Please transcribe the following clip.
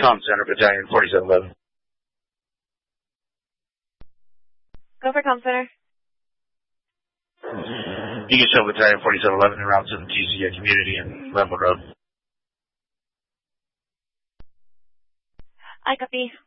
Comm Center, Battalion 4711. Go for Comm Center. You can show Battalion 4711 en route to the TCA community in Level Road. I copy.